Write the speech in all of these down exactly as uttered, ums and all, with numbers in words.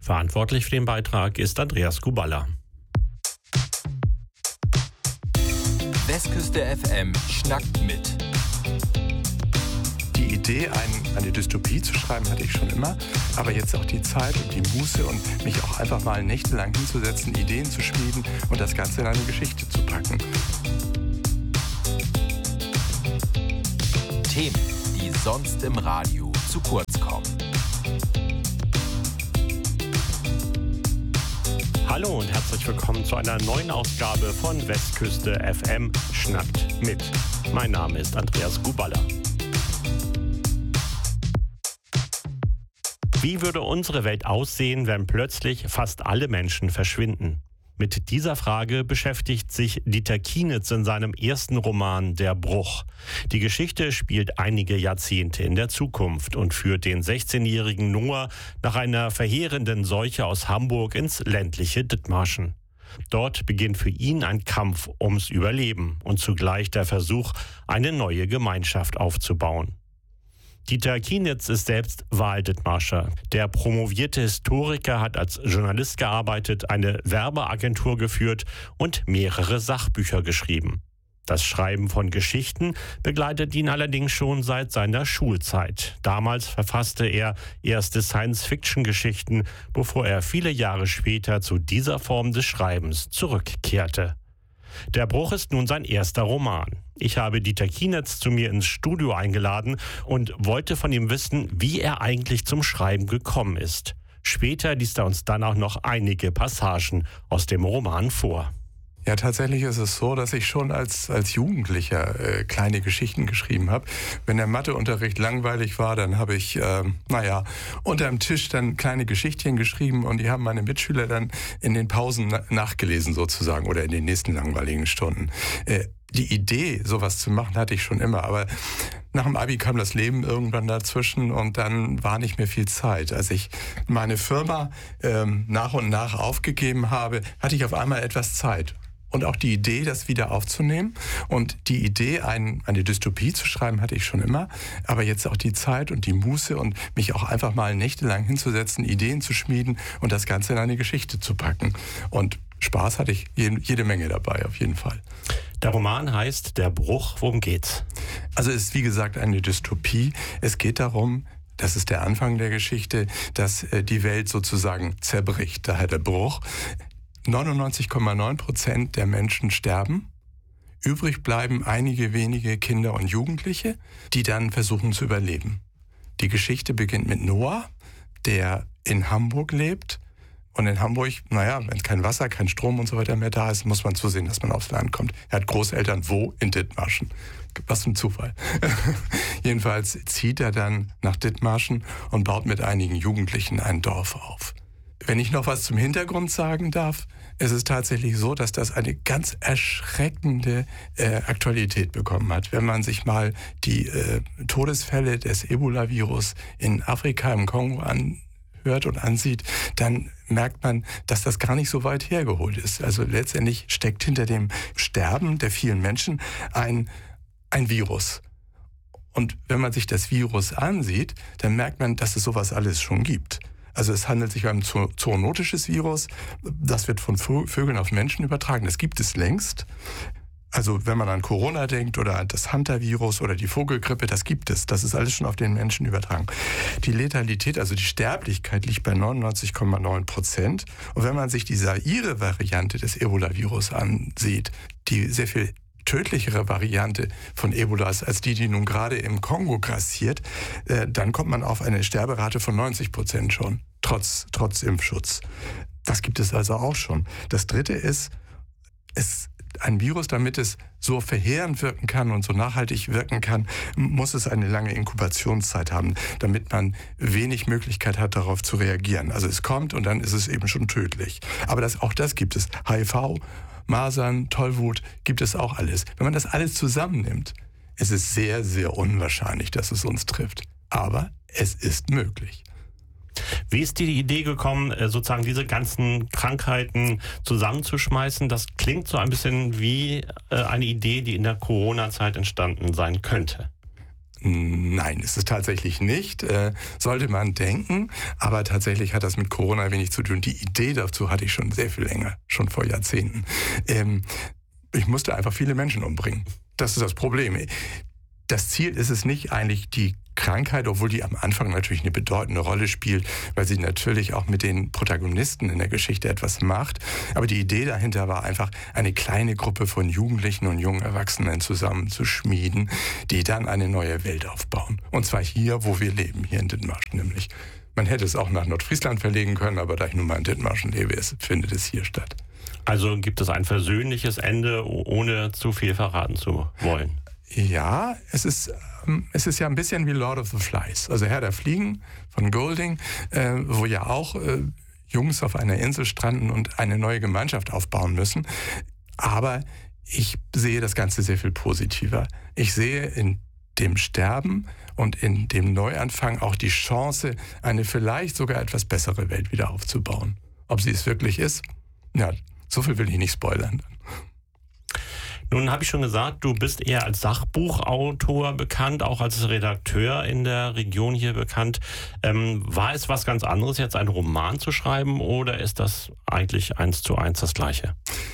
Verantwortlich für den Beitrag ist Andreas Kuballa. Westküste F M schnackt mit. Die Idee, ein, eine Dystopie zu schreiben, hatte ich schon immer. Aber jetzt auch die Zeit und die Muße und mich auch einfach mal nächtelang hinzusetzen, Ideen zu schmieden und das Ganze in eine Geschichte zu packen. Themen, die sonst im Radio zu kurz kommen. Hallo und herzlich willkommen zu einer neuen Ausgabe von Westküste F M schnackt mit. Mein Name ist Andreas Kuballa. Wie würde unsere Welt aussehen, wenn plötzlich fast alle Menschen verschwinden? Mit dieser Frage beschäftigt sich Dieter Kienitz in seinem ersten Roman Der Bruch. Die Geschichte spielt einige Jahrzehnte in der Zukunft und führt den sechzehnjährigen Noah nach einer verheerenden Seuche aus Hamburg ins ländliche Dithmarschen. Dort beginnt für ihn ein Kampf ums Überleben und zugleich der Versuch, eine neue Gemeinschaft aufzubauen. Dieter Kienitz ist selbst Wahl-Dithmarscher. Der promovierte Historiker hat als Journalist gearbeitet, eine Werbeagentur geführt und mehrere Sachbücher geschrieben. Das Schreiben von Geschichten begleitet ihn allerdings schon seit seiner Schulzeit. Damals verfasste er erste Science-Fiction-Geschichten, bevor er viele Jahre später zu dieser Form des Schreibens zurückkehrte. Der Bruch ist nun sein erster Roman. Ich habe Dieter Kienitz zu mir ins Studio eingeladen und wollte von ihm wissen, wie er eigentlich zum Schreiben gekommen ist. Später liest er uns dann auch noch einige Passagen aus dem Roman vor. Ja, tatsächlich ist es so, dass ich schon als, als Jugendlicher äh, kleine Geschichten geschrieben habe. Wenn der Matheunterricht langweilig war, dann habe ich, äh, naja, unterm Tisch dann kleine Geschichtchen geschrieben und die haben meine Mitschüler dann in den Pausen na- nachgelesen sozusagen oder in den nächsten langweiligen Stunden. Äh, die Idee, sowas zu machen, hatte ich schon immer, aber nach dem Abi kam das Leben irgendwann dazwischen und dann war nicht mehr viel Zeit. Als ich meine Firma ähm, nach und nach aufgegeben habe, hatte ich auf einmal etwas Zeit. Und auch die Idee, das wieder aufzunehmen. Und die Idee, ein, eine Dystopie zu schreiben, hatte ich schon immer. Aber jetzt auch die Zeit und die Muße und mich auch einfach mal nächtelang hinzusetzen, Ideen zu schmieden und das Ganze in eine Geschichte zu packen. Und Spaß hatte ich jede, jede Menge dabei, auf jeden Fall. Der Roman heißt Der Bruch. Worum geht's? Also es ist wie gesagt eine Dystopie. Es geht darum, das ist der Anfang der Geschichte, dass äh, die Welt sozusagen zerbricht. Daher der Bruch. neunundneunzig Komma neun Prozent der Menschen sterben. Übrig bleiben einige wenige Kinder und Jugendliche, die dann versuchen zu überleben. Die Geschichte beginnt mit Noah, der in Hamburg lebt. Und in Hamburg, naja, wenn kein Wasser, kein Strom und so weiter mehr da ist, muss man zusehen, dass man aufs Land kommt. Er hat Großeltern wo? In Dithmarschen. Was für ein Zufall. Jedenfalls zieht er dann nach Dithmarschen und baut mit einigen Jugendlichen ein Dorf auf. Wenn ich noch was zum Hintergrund sagen darf, es ist tatsächlich so, dass das eine ganz erschreckende äh, Aktualität bekommen hat. Wenn man sich mal die äh, Todesfälle des Ebola-Virus in Afrika, im Kongo anhört und ansieht, dann merkt man, dass das gar nicht so weit hergeholt ist. Also letztendlich steckt hinter dem Sterben der vielen Menschen ein, ein Virus. Und wenn man sich das Virus ansieht, dann merkt man, dass es sowas alles schon gibt. Also es handelt sich um ein zoonotisches Virus, das wird von Vögeln auf Menschen übertragen. Das gibt es längst. Also wenn man an Corona denkt oder an das Hunter-Virus oder die Vogelgrippe, das gibt es. Das ist alles schon auf den Menschen übertragen. Die Letalität, also die Sterblichkeit, liegt bei neunundneunzig Komma neun Prozent. Und wenn man sich die Zaire-Variante des Ebola-Virus ansieht, die sehr viel tödlichere Variante von Ebola ist als die, die nun gerade im Kongo grassiert, äh, dann kommt man auf eine Sterberate von neunzig Prozent schon, trotz, trotz Impfschutz. Das gibt es also auch schon. Das Dritte ist, es, ein Virus, damit es so verheerend wirken kann und so nachhaltig wirken kann, muss es eine lange Inkubationszeit haben, damit man wenig Möglichkeit hat, darauf zu reagieren. Also es kommt und dann ist es eben schon tödlich. Aber das, auch das gibt es. H I V, Masern, Tollwut, gibt es auch alles. Wenn man das alles zusammennimmt, ist es sehr, sehr unwahrscheinlich, dass es uns trifft. Aber es ist möglich. Wie ist dir die Idee gekommen, sozusagen diese ganzen Krankheiten zusammenzuschmeißen? Das klingt so ein bisschen wie eine Idee, die in der Corona-Zeit entstanden sein könnte. Nein, ist es tatsächlich nicht. Äh, sollte man denken, aber tatsächlich hat das mit Corona wenig zu tun. Die Idee dazu hatte ich schon sehr viel länger, schon vor Jahrzehnten. Ähm, ich musste einfach viele Menschen umbringen. Das ist das Problem. Das Ziel ist es nicht eigentlich die Krankheit, obwohl die am Anfang natürlich eine bedeutende Rolle spielt, weil sie natürlich auch mit den Protagonisten in der Geschichte etwas macht. Aber die Idee dahinter war einfach, eine kleine Gruppe von Jugendlichen und jungen Erwachsenen zusammenzuschmieden, die dann eine neue Welt aufbauen. Und zwar hier, wo wir leben, hier in Dithmarschen nämlich. Man hätte es auch nach Nordfriesland verlegen können, aber da ich nun mal in Dithmarschen lebe, findet es hier statt. Also gibt es ein versöhnliches Ende, ohne zu viel verraten zu wollen? Ja, es ist, es ist ja ein bisschen wie Lord of the Flies, also Herr der Fliegen von Golding, äh, wo ja auch äh, Jungs auf einer Insel stranden und eine neue Gemeinschaft aufbauen müssen. Aber ich sehe das Ganze sehr viel positiver. Ich sehe in dem Sterben und in dem Neuanfang auch die Chance, eine vielleicht sogar etwas bessere Welt wieder aufzubauen. Ob sie es wirklich ist? Ja, so viel will ich nicht spoilern. Nun habe ich schon gesagt, du bist eher als Sachbuchautor bekannt, auch als Redakteur in der Region hier bekannt. Ähm, war es was ganz anderes, jetzt einen Roman zu schreiben, oder ist das eigentlich eins zu eins das Gleiche?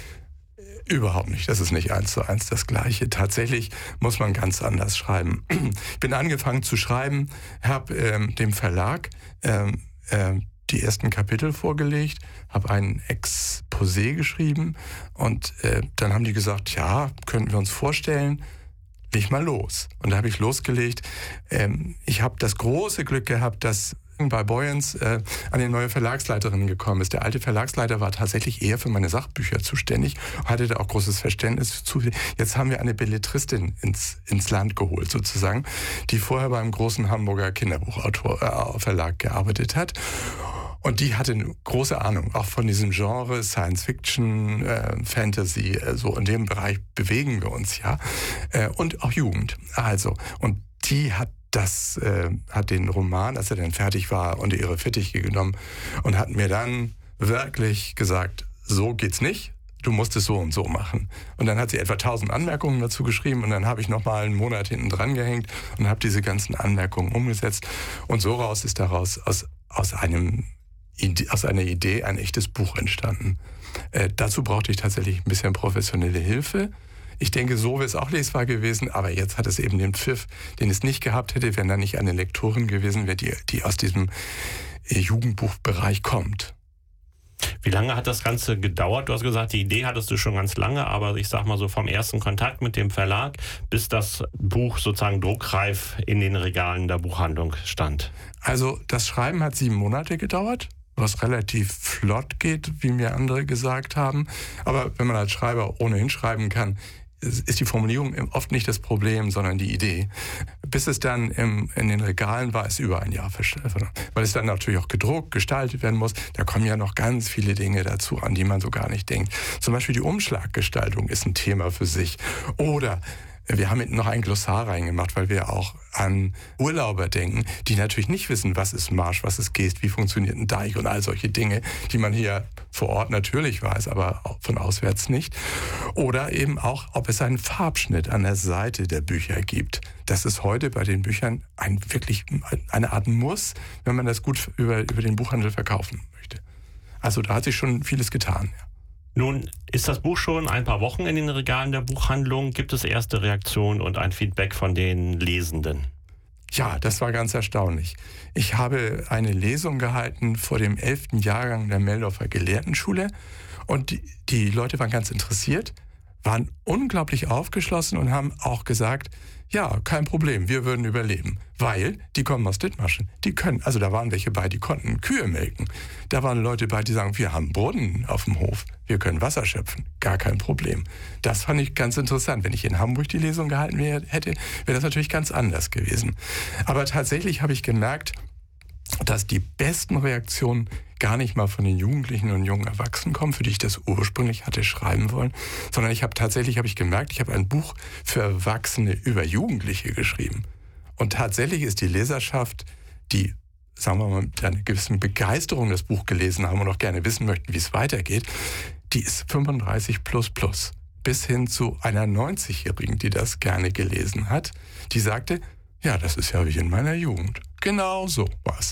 Überhaupt nicht. Das ist nicht eins zu eins das Gleiche. Tatsächlich muss man ganz anders schreiben. Ich bin angefangen zu schreiben, habe ähm, dem Verlag ähm, ähm, die ersten Kapitel vorgelegt, habe ein Exposé geschrieben und äh, dann haben die gesagt, ja, könnten wir uns vorstellen, leg mal los. Und da habe ich losgelegt. Ähm, ich habe das große Glück gehabt, dass bei Boyens äh, eine neue Verlagsleiterin gekommen ist. Der alte Verlagsleiter war tatsächlich eher für meine Sachbücher zuständig, hatte da auch großes Verständnis zu. Jetzt haben wir eine Belletristin ins, ins Land geholt sozusagen, die vorher beim großen Hamburger Kinderbuchverlag äh, gearbeitet hat. Und die hatte eine große Ahnung, auch von diesem Genre Science Fiction, äh, Fantasy, äh, so in dem Bereich bewegen wir uns ja. Äh, und auch Jugend. Also, und die hat das, äh, hat den Roman, als er dann fertig war, unter ihre Fittiche genommen und hat mir dann wirklich gesagt, so geht's nicht. Du musst es so und so machen. Und dann hat sie etwa tausend Anmerkungen dazu geschrieben und dann habe ich nochmal einen Monat hinten dran gehängt und habe diese ganzen Anmerkungen umgesetzt. Und so raus ist daraus aus, aus einem aus einer Idee ein echtes Buch entstanden. Äh, dazu brauchte ich tatsächlich ein bisschen professionelle Hilfe. Ich denke, so wäre es auch lesbar gewesen, aber jetzt hat es eben den Pfiff, den es nicht gehabt hätte, wenn da nicht eine Lektorin gewesen wäre, die, die aus diesem äh, Jugendbuchbereich kommt. Wie lange hat das Ganze gedauert? Du hast gesagt, die Idee hattest du schon ganz lange, aber ich sag mal so vom ersten Kontakt mit dem Verlag, bis das Buch sozusagen druckreif in den Regalen der Buchhandlung stand. Also das Schreiben hat sieben Monate gedauert, was relativ flott geht, wie mir andere gesagt haben. Aber wenn man als Schreiber ohnehin schreiben kann, ist die Formulierung oft nicht das Problem, sondern die Idee. Bis es dann im, in den Regalen war, ist über ein Jahr verschwunden. Weil es dann natürlich auch gedruckt, gestaltet werden muss. Da kommen ja noch ganz viele Dinge dazu, an die man so gar nicht denkt. Zum Beispiel die Umschlaggestaltung ist ein Thema für sich. Oder wir haben noch ein Glossar reingemacht, weil wir auch an Urlauber denken, die natürlich nicht wissen, was ist Marsch, was ist Geest, wie funktioniert ein Deich und all solche Dinge, die man hier vor Ort natürlich weiß, aber von auswärts nicht. Oder eben auch, ob es einen Farbschnitt an der Seite der Bücher gibt. Das ist heute bei den Büchern ein, wirklich eine Art Muss, wenn man das gut über, über den Buchhandel verkaufen möchte. Also da hat sich schon vieles getan, ja. Nun ist das Buch schon ein paar Wochen in den Regalen der Buchhandlung. Gibt es erste Reaktionen und ein Feedback von den Lesenden? Ja, das war ganz erstaunlich. Ich habe eine Lesung gehalten vor dem elften Jahrgang der Meldorfer Gelehrtenschule und die, die Leute waren ganz interessiert, waren unglaublich aufgeschlossen und haben auch gesagt, ja, kein Problem, wir würden überleben. Weil, die kommen aus Dithmarschen, die können, also da waren welche bei, die konnten Kühe melken. Da waren Leute bei, die sagen, wir haben Brunnen auf dem Hof, wir können Wasser schöpfen, gar kein Problem. Das fand ich ganz interessant. Wenn ich in Hamburg die Lesung gehalten hätte, wäre das natürlich ganz anders gewesen. Aber tatsächlich habe ich gemerkt, dass die besten Reaktionen gar nicht mal von den Jugendlichen und jungen Erwachsenen kommen, für die ich das ursprünglich hatte schreiben wollen, sondern ich habe tatsächlich, habe ich gemerkt, ich habe ein Buch für Erwachsene über Jugendliche geschrieben. Und tatsächlich ist die Leserschaft, die, sagen wir mal, mit einer gewissen Begeisterung das Buch gelesen haben und auch gerne wissen möchten, wie es weitergeht, die ist fünfunddreißig plus plus. Bis hin zu einer neunzigjährigen, die das gerne gelesen hat, die sagte, Ja, das ist ja wie in meiner Jugend. Genau so was.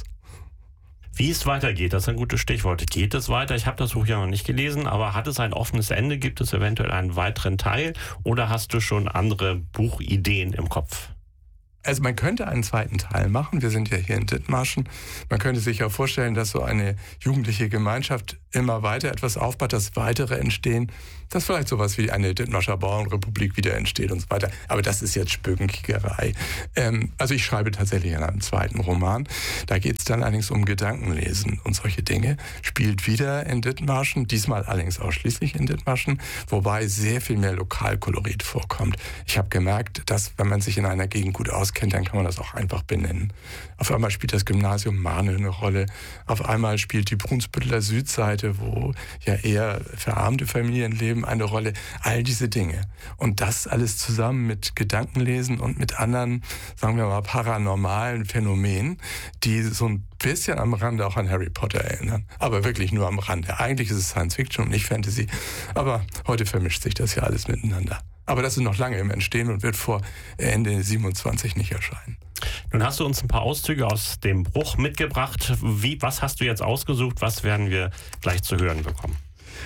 Wie es weitergeht, das ist ein gutes Stichwort. Geht es weiter? Ich habe das Buch ja noch nicht gelesen, aber hat es ein offenes Ende? Gibt es eventuell einen weiteren Teil? Oder hast du schon andere Buchideen im Kopf? Also man könnte einen zweiten Teil machen. Wir sind ja hier in Dithmarschen. Man könnte sich ja vorstellen, dass so eine jugendliche Gemeinschaft immer weiter etwas aufbaut, dass weitere entstehen, dass vielleicht sowas wie eine Dithmarscher Bauernrepublik wieder entsteht und so weiter. Aber das ist jetzt Spökenkickerei. Ähm, also ich schreibe tatsächlich an einem zweiten Roman. Da geht es dann allerdings um Gedankenlesen und solche Dinge. Spielt wieder in Dithmarschen, diesmal allerdings ausschließlich in Dithmarschen, wobei sehr viel mehr Lokalkolorit vorkommt. Ich habe gemerkt, dass wenn man sich in einer Gegend gut auskennt, dann kann man das auch einfach benennen. Auf einmal spielt das Gymnasium Marne eine Rolle. Auf einmal spielt die Brunsbütteler Südseite, wo ja eher verarmte Familien leben, eine Rolle. All diese Dinge. Und das alles zusammen mit Gedankenlesen und mit anderen, sagen wir mal, paranormalen Phänomenen, die so ein bisschen am Rande auch an Harry Potter erinnern. Aber wirklich nur am Rande. Eigentlich ist es Science Fiction und nicht Fantasy. Aber heute vermischt sich das ja alles miteinander. Aber das ist noch lange im Entstehen und wird vor Ende siebenundzwanzig nicht erscheinen. Nun hast du uns ein paar Auszüge aus dem Bruch mitgebracht. Wie, was hast du jetzt ausgesucht? Was werden wir gleich zu hören bekommen?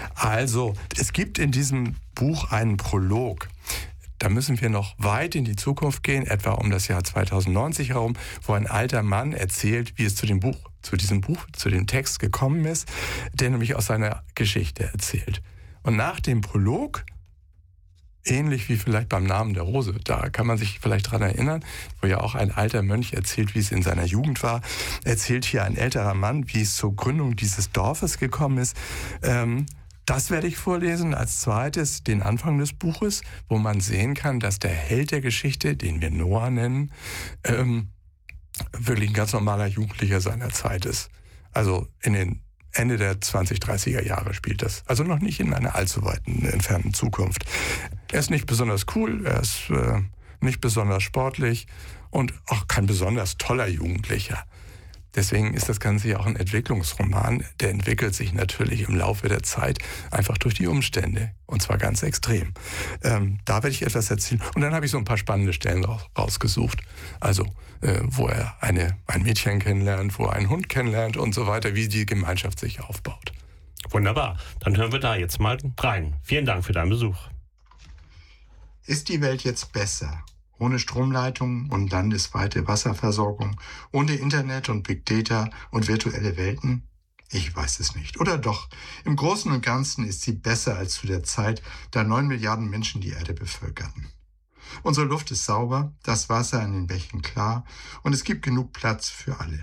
Also, es gibt in diesem Buch einen Prolog. Da müssen wir noch weit in die Zukunft gehen, etwa um das Jahr zweitausendneunzig herum, wo ein alter Mann erzählt, wie es zu dem Buch, zu diesem Buch, zu dem Text gekommen ist, der nämlich aus seiner Geschichte erzählt. Und nach dem Prolog, ähnlich wie vielleicht beim Namen der Rose, da kann man sich vielleicht dran erinnern, wo ja auch ein alter Mönch erzählt, wie es in seiner Jugend war, erzählt hier ein älterer Mann, wie es zur Gründung dieses Dorfes gekommen ist. Ähm, das werde ich vorlesen. Als zweites den Anfang des Buches, wo man sehen kann, dass der Held der Geschichte, den wir Noah nennen, ähm, wirklich ein ganz normaler Jugendlicher seiner Zeit ist. Also in den Ende der zwanzig, dreißiger Jahre spielt das. Also noch nicht in einer allzu weiten, entfernten Zukunft. Er ist nicht besonders cool, er ist äh, nicht besonders sportlich und auch kein besonders toller Jugendlicher. Deswegen ist das Ganze ja auch ein Entwicklungsroman. Der entwickelt sich natürlich im Laufe der Zeit einfach durch die Umstände. Und zwar ganz extrem. Ähm, da werde ich etwas erzählen. Und dann habe ich so ein paar spannende Stellen rausgesucht. Also, äh, wo er eine, ein Mädchen kennenlernt, wo er einen Hund kennenlernt und so weiter, wie die Gemeinschaft sich aufbaut. Wunderbar. Dann hören wir da jetzt mal rein. Vielen Dank für deinen Besuch. Ist die Welt jetzt besser? Ohne Stromleitungen und landesweite Wasserversorgung, ohne Internet und Big Data und virtuelle Welten? Ich weiß es nicht. Oder doch? Im Großen und Ganzen ist sie besser als zu der Zeit, da neun Milliarden Menschen die Erde bevölkerten. Unsere Luft ist sauber, das Wasser in den Bächen klar und es gibt genug Platz für alle.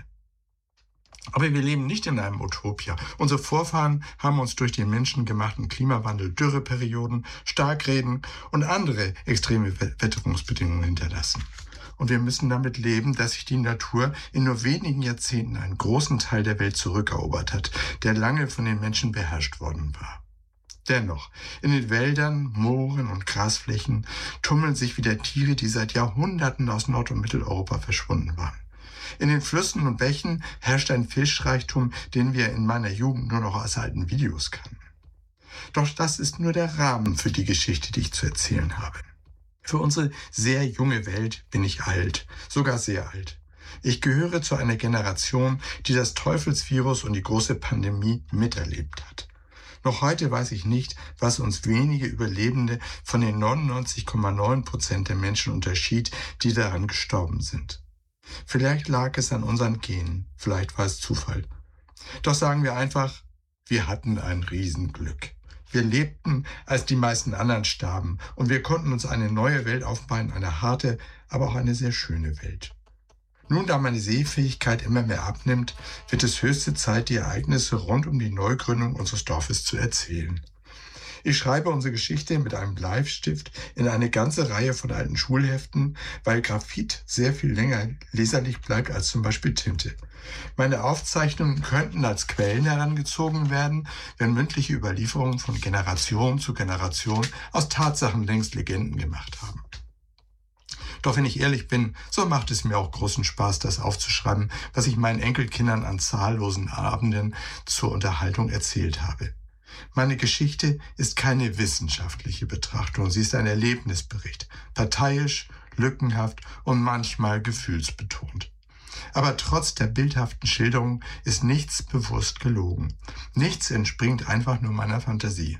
Aber wir leben nicht in einem Utopia. Unsere Vorfahren haben uns durch den menschengemachten Klimawandel Dürreperioden, Starkregen und andere extreme Witterungsbedingungen hinterlassen. Und wir müssen damit leben, dass sich die Natur in nur wenigen Jahrzehnten einen großen Teil der Welt zurückerobert hat, der lange von den Menschen beherrscht worden war. Dennoch, in den Wäldern, Mooren und Grasflächen tummeln sich wieder Tiere, die seit Jahrhunderten aus Nord- und Mitteleuropa verschwunden waren. In den Flüssen und Bächen herrscht ein Fischreichtum, den wir in meiner Jugend nur noch aus alten Videos kannten. Doch das ist nur der Rahmen für die Geschichte, die ich zu erzählen habe. Für unsere sehr junge Welt bin ich alt, sogar sehr alt. Ich gehöre zu einer Generation, die das Teufelsvirus und die große Pandemie miterlebt hat. Noch heute weiß ich nicht, was uns wenige Überlebende von den neunundneunzig Komma neun Prozent der Menschen unterschied, die daran gestorben sind. Vielleicht lag es an unseren Genen, vielleicht war es Zufall. Doch sagen wir einfach, wir hatten ein Riesenglück. Wir lebten, als die meisten anderen starben, und wir konnten uns eine neue Welt aufbauen, eine harte, aber auch eine sehr schöne Welt. Nun, da meine Sehfähigkeit immer mehr abnimmt, wird es höchste Zeit, die Ereignisse rund um die Neugründung unseres Dorfes zu erzählen. Ich schreibe unsere Geschichte mit einem Bleistift in eine ganze Reihe von alten Schulheften, weil Graphit sehr viel länger leserlich bleibt als zum Beispiel Tinte. Meine Aufzeichnungen könnten als Quellen herangezogen werden, wenn mündliche Überlieferungen von Generation zu Generation aus Tatsachen längst Legenden gemacht haben. Doch wenn ich ehrlich bin, so macht es mir auch großen Spaß, das aufzuschreiben, was ich meinen Enkelkindern an zahllosen Abenden zur Unterhaltung erzählt habe. Meine Geschichte ist keine wissenschaftliche Betrachtung, sie ist ein Erlebnisbericht, parteiisch, lückenhaft und manchmal gefühlsbetont. Aber trotz der bildhaften Schilderung ist nichts bewusst gelogen. Nichts entspringt einfach nur meiner Fantasie.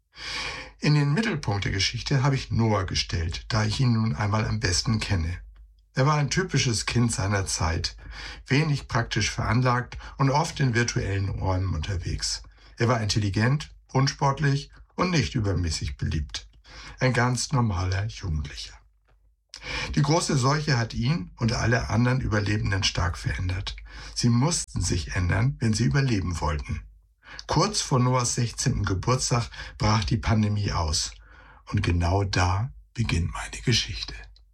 In den Mittelpunkt der Geschichte habe ich Noah gestellt, da ich ihn nun einmal am besten kenne. Er war ein typisches Kind seiner Zeit, wenig praktisch veranlagt und oft in virtuellen Räumen unterwegs. Er war intelligent, unsportlich und nicht übermäßig beliebt. Ein ganz normaler Jugendlicher. Die große Seuche hat ihn und alle anderen Überlebenden stark verändert. Sie mussten sich ändern, wenn sie überleben wollten. Kurz vor Noahs sechzehnten Geburtstag brach die Pandemie aus. Und genau da beginnt meine Geschichte.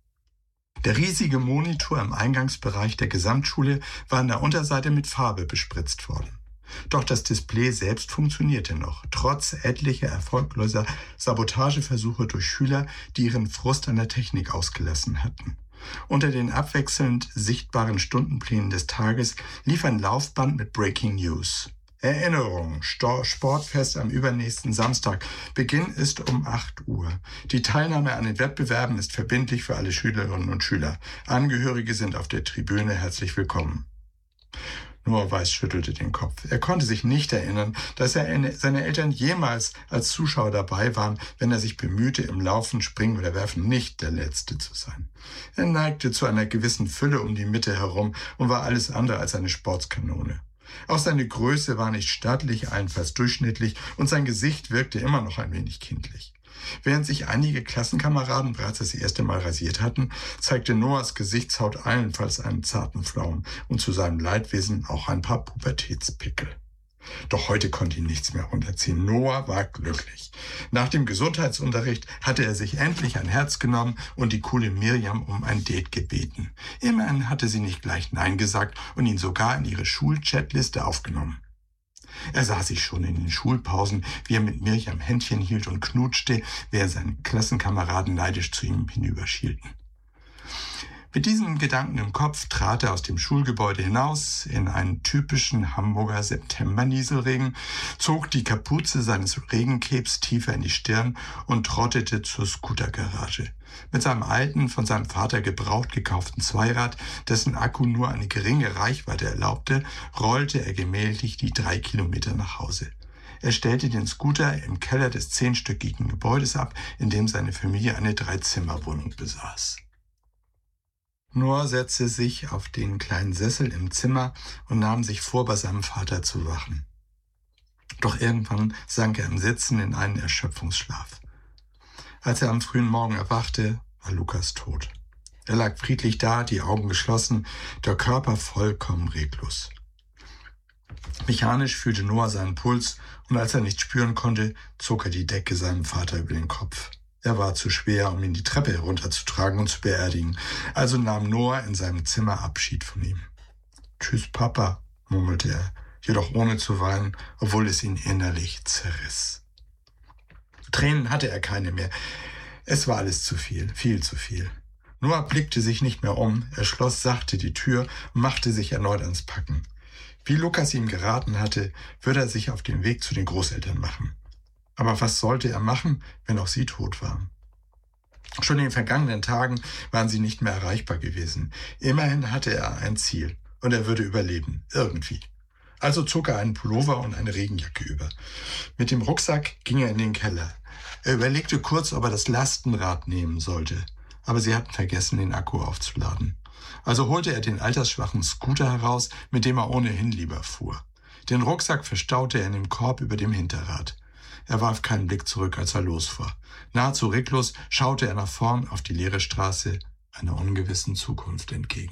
Der riesige Monitor im Eingangsbereich der Gesamtschule war an der Unterseite mit Farbe bespritzt worden. Doch das Display selbst funktionierte noch, trotz etlicher erfolgloser Sabotageversuche durch Schüler, die ihren Frust an der Technik ausgelassen hatten. Unter den abwechselnd sichtbaren Stundenplänen des Tages lief ein Laufband mit Breaking News. Erinnerung, Sportfest am übernächsten Samstag. Beginn ist um acht Uhr. Die Teilnahme an den Wettbewerben ist verbindlich für alle Schülerinnen und Schüler. Angehörige sind auf der Tribüne herzlich willkommen. Noah Weiß schüttelte den Kopf. Er konnte sich nicht erinnern, dass er seine Eltern jemals als Zuschauer dabei waren, wenn er sich bemühte, im Laufen, Springen oder Werfen nicht der Letzte zu sein. Er neigte zu einer gewissen Fülle um die Mitte herum und war alles andere als eine Sportskanone. Auch seine Größe war nicht stattlich, allenfalls durchschnittlich, und sein Gesicht wirkte immer noch ein wenig kindlich. Während sich einige Klassenkameraden bereits das erste Mal rasiert hatten, zeigte Noahs Gesichtshaut allenfalls einen zarten Flaum und zu seinem Leidwesen auch ein paar Pubertätspickel. Doch heute konnte ihn nichts mehr runterziehen. Noah war glücklich. Nach dem Gesundheitsunterricht hatte er sich endlich ein Herz genommen und die coole Miriam um ein Date gebeten. Immerhin hatte sie nicht gleich Nein gesagt und ihn sogar in ihre Schulchatliste aufgenommen. Er sah sich schon in den Schulpausen, wie er mit Miriam Händchen hielt und knutschte, während seine Klassenkameraden neidisch zu ihm hinüberschielten. Mit diesen Gedanken im Kopf trat er aus dem Schulgebäude hinaus in einen typischen Hamburger September-Nieselregen, zog die Kapuze seines Regencapes tiefer in die Stirn und trottete zur Scootergarage. Mit seinem alten, von seinem Vater gebraucht gekauften Zweirad, dessen Akku nur eine geringe Reichweite erlaubte, rollte er gemächlich die drei Kilometer nach Hause. Er stellte den Scooter im Keller des zehnstöckigen Gebäudes ab, in dem seine Familie eine Dreizimmerwohnung besaß. Noah setzte sich auf den kleinen Sessel im Zimmer und nahm sich vor, bei seinem Vater zu wachen. Doch irgendwann sank er im Sitzen in einen Erschöpfungsschlaf. Als er am frühen Morgen erwachte, war Lukas tot. Er lag friedlich da, die Augen geschlossen, der Körper vollkommen reglos. Mechanisch fühlte Noah seinen Puls und als er nicht spüren konnte, zog er die Decke seinem Vater über den Kopf. Er war zu schwer, um ihn die Treppe herunterzutragen und zu beerdigen, also nahm Noah in seinem Zimmer Abschied von ihm. »Tschüss, Papa«, murmelte er, jedoch ohne zu weinen, obwohl es ihn innerlich zerriss. Tränen hatte er keine mehr. Es war alles zu viel, viel zu viel. Noah blickte sich nicht mehr um, er schloss sachte die Tür und machte sich erneut ans Packen. Wie Lukas ihm geraten hatte, würde er sich auf den Weg zu den Großeltern machen. Aber was sollte er machen, wenn auch sie tot waren? Schon in den vergangenen Tagen waren sie nicht mehr erreichbar gewesen. Immerhin hatte er ein Ziel und er würde überleben, irgendwie. Also zog er einen Pullover und eine Regenjacke über. Mit dem Rucksack ging er in den Keller. Er überlegte kurz, ob er das Lastenrad nehmen sollte, aber sie hatten vergessen, den Akku aufzuladen. Also holte er den altersschwachen Scooter heraus, mit dem er ohnehin lieber fuhr. Den Rucksack verstaute er in dem Korb über dem Hinterrad. Er warf keinen Blick zurück, als er losfuhr. Nahezu reglos schaute er nach vorn auf die leere Straße einer ungewissen Zukunft entgegen.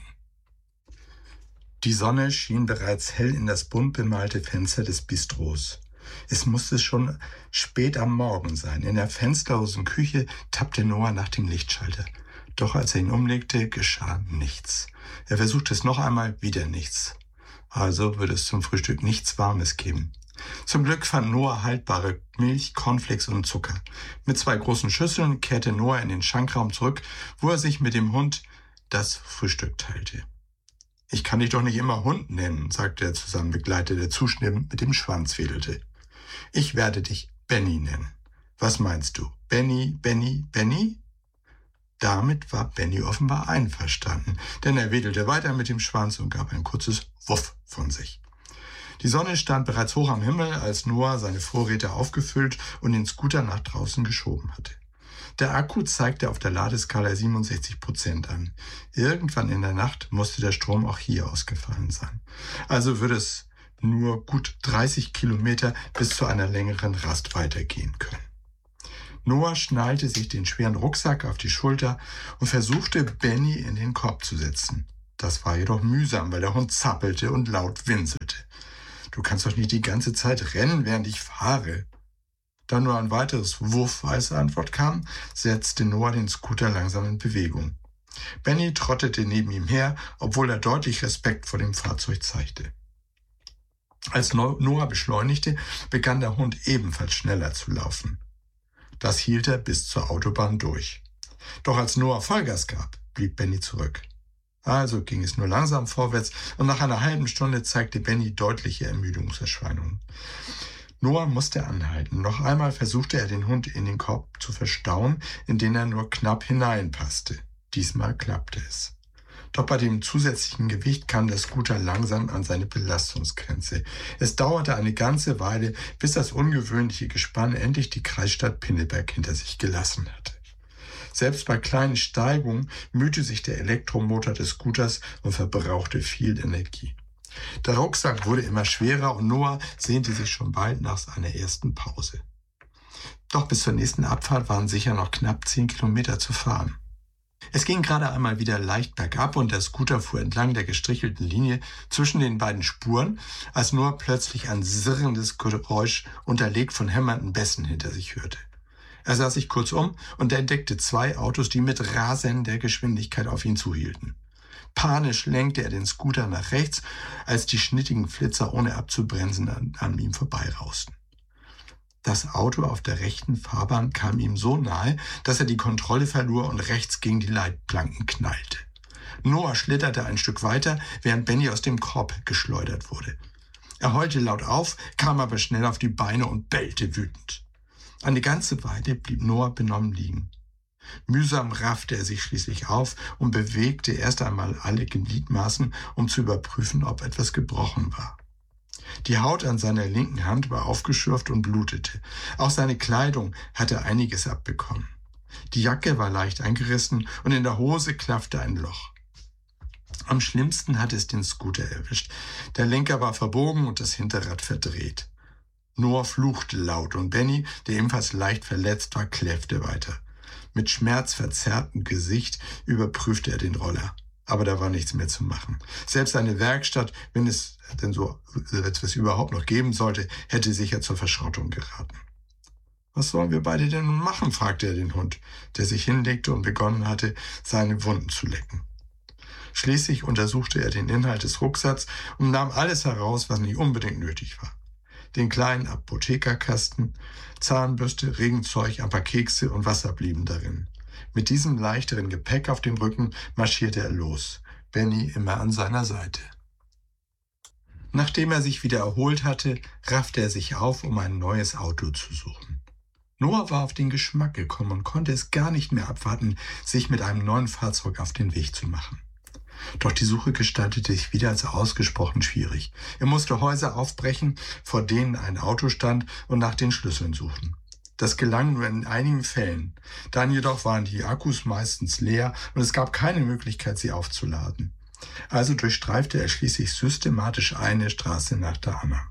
Die Sonne schien bereits hell in das bunt bemalte Fenster des Bistros. Es musste schon spät am Morgen sein. In der fensterlosen Küche tappte Noah nach dem Lichtschalter. Doch als er ihn umlegte, geschah nichts. Er versuchte es noch einmal, wieder nichts. Also würde es zum Frühstück nichts Warmes geben. Zum Glück fand Noah haltbare Milch, Cornflakes und Zucker. Mit zwei großen Schüsseln kehrte Noah in den Schankraum zurück, wo er sich mit dem Hund das Frühstück teilte. »Ich kann dich doch nicht immer Hund nennen«, sagte er zu seinem Begleiter, der zustimmend mit dem Schwanz wedelte. »Ich werde dich Benny nennen. Was meinst du? Benny, Benny, Benny?« Damit war Benny offenbar einverstanden, denn er wedelte weiter mit dem Schwanz und gab ein kurzes Wuff von sich. Die Sonne stand bereits hoch am Himmel, als Noah seine Vorräte aufgefüllt und den Scooter nach draußen geschoben hatte. Der Akku zeigte auf der Ladeskala siebenundsechzig Prozent an. Irgendwann in der Nacht musste der Strom auch hier ausgefallen sein. Also würde es nur gut dreißig Kilometer bis zu einer längeren Rast weitergehen können. Noah schnallte sich den schweren Rucksack auf die Schulter und versuchte, Benny in den Korb zu setzen. Das war jedoch mühsam, weil der Hund zappelte und laut winselte. »Du kannst doch nicht die ganze Zeit rennen, während ich fahre.« Da nur ein weiteres Wuff als Antwort kam, setzte Noah den Scooter langsam in Bewegung. Benny trottete neben ihm her, obwohl er deutlich Respekt vor dem Fahrzeug zeigte. Als Noah beschleunigte, begann der Hund ebenfalls schneller zu laufen. Das hielt er bis zur Autobahn durch. Doch als Noah Vollgas gab, blieb Benny zurück. Also ging es nur langsam vorwärts und nach einer halben Stunde zeigte Benny deutliche Ermüdungserscheinungen. Noah musste anhalten. Noch einmal versuchte er, den Hund in den Korb zu verstauen, in den er nur knapp hineinpasste. Diesmal klappte es. Doch bei dem zusätzlichen Gewicht kam der Scooter langsam an seine Belastungsgrenze. Es dauerte eine ganze Weile, bis das ungewöhnliche Gespann endlich die Kreisstadt Pinneberg hinter sich gelassen hatte. Selbst bei kleinen Steigungen mühte sich der Elektromotor des Scooters und verbrauchte viel Energie. Der Rucksack wurde immer schwerer und Noah sehnte sich schon bald nach seiner ersten Pause. Doch bis zur nächsten Abfahrt waren sicher noch knapp zehn Kilometer zu fahren. Es ging gerade einmal wieder leicht bergab und der Scooter fuhr entlang der gestrichelten Linie zwischen den beiden Spuren, als Noah plötzlich ein sirrendes Geräusch unterlegt von hämmernden Bässen hinter sich hörte. Er sah sich kurz um und entdeckte zwei Autos, die mit rasender Geschwindigkeit auf ihn zuhielten. Panisch lenkte er den Scooter nach rechts, als die schnittigen Flitzer ohne abzubremsen an, an ihm vorbeirausten. Das Auto auf der rechten Fahrbahn kam ihm so nahe, dass er die Kontrolle verlor und rechts gegen die Leitplanken knallte. Noah schlitterte ein Stück weiter, während Benny aus dem Korb geschleudert wurde. Er heulte laut auf, kam aber schnell auf die Beine und bellte wütend. Eine ganze Weile blieb Noah benommen liegen. Mühsam raffte er sich schließlich auf und bewegte erst einmal alle Gliedmaßen, um zu überprüfen, ob etwas gebrochen war. Die Haut an seiner linken Hand war aufgeschürft und blutete. Auch seine Kleidung hatte einiges abbekommen. Die Jacke war leicht eingerissen und in der Hose klaffte ein Loch. Am schlimmsten hatte es den Scooter erwischt. Der Lenker war verbogen und das Hinterrad verdreht. Noah fluchte laut und Benny, der ebenfalls leicht verletzt war, kläffte weiter. Mit schmerzverzerrtem Gesicht überprüfte er den Roller. Aber da war nichts mehr zu machen. Selbst eine Werkstatt, wenn es denn so etwas überhaupt noch geben sollte, hätte sicher zur Verschrottung geraten. »Was sollen wir beide denn nun machen?« fragte er den Hund, der sich hinlegte und begonnen hatte, seine Wunden zu lecken. Schließlich untersuchte er den Inhalt des Rucksacks und nahm alles heraus, was nicht unbedingt nötig war. Den kleinen Apothekerkasten, Zahnbürste, Regenzeug, ein paar Kekse und Wasser blieben darin. Mit diesem leichteren Gepäck auf dem Rücken marschierte er los, Benny immer an seiner Seite. Nachdem er sich wieder erholt hatte, raffte er sich auf, um ein neues Auto zu suchen. Noah war auf den Geschmack gekommen und konnte es gar nicht mehr abwarten, sich mit einem neuen Fahrzeug auf den Weg zu machen. Doch die Suche gestaltete sich wieder als ausgesprochen schwierig. Er musste Häuser aufbrechen, vor denen ein Auto stand, und nach den Schlüsseln suchen. Das gelang nur in einigen Fällen. Dann jedoch waren die Akkus meistens leer und es gab keine Möglichkeit, sie aufzuladen. Also durchstreifte er schließlich systematisch eine Straße nach der anderen.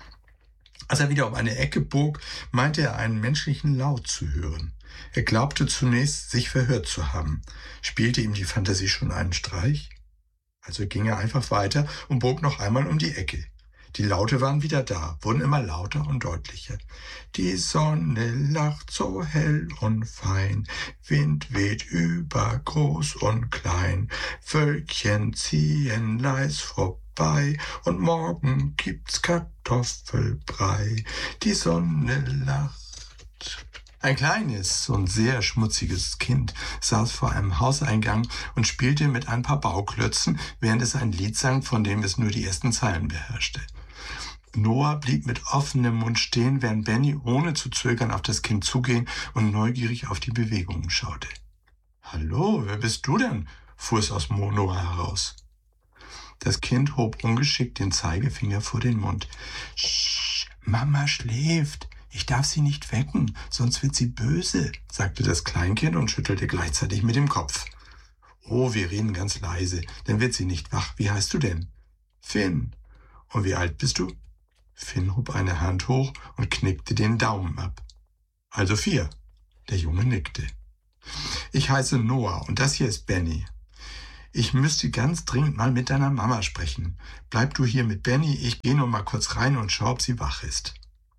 Als er wieder um eine Ecke bog, meinte er einen menschlichen Laut zu hören. Er glaubte zunächst, sich verhört zu haben. Spielte ihm die Fantasie schon einen Streich? Also ging er einfach weiter und bog noch einmal um die Ecke. Die Laute waren wieder da, wurden immer lauter und deutlicher. Die Sonne lacht so hell und fein, Wind weht über groß und klein, Wölkchen ziehen leis vorbei und morgen gibt's Kartoffelbrei. Die Sonne lacht. Ein kleines und sehr schmutziges Kind saß vor einem Hauseingang und spielte mit ein paar Bauklötzen, während es ein Lied sang, von dem es nur die ersten Zeilen beherrschte. Noah blieb mit offenem Mund stehen, während Benny ohne zu zögern auf das Kind zugehen und neugierig auf die Bewegungen schaute. »Hallo, wer bist du denn?« fuhr es aus Noah heraus. Das Kind hob ungeschickt den Zeigefinger vor den Mund. »Sch, Mama schläft. Ich darf sie nicht wecken, sonst wird sie böse«, sagte das Kleinkind und schüttelte gleichzeitig mit dem Kopf. »Oh, wir reden ganz leise, dann wird sie nicht wach. Wie heißt du denn?« »Finn.« »Und wie alt bist du?« Finn hob eine Hand hoch und knickte den Daumen ab. »Also vier.« Der Junge nickte. »Ich heiße Noah und das hier ist Benny. Ich müsste ganz dringend mal mit deiner Mama sprechen. Bleib du hier mit Benny, ich gehe nur mal kurz rein und schau, ob sie wach ist.«